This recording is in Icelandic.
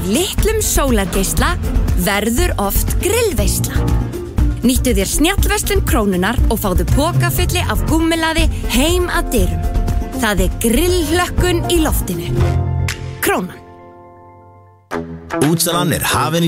af litlum sólargeisla verður oft grillveisla. Nýttu þér snjallverslun Krónunnar og fáðu pokafulli af gúmmelaði heim að dyrum. Það grillhlökkun í loftinu. Krónan. Útsalan hafin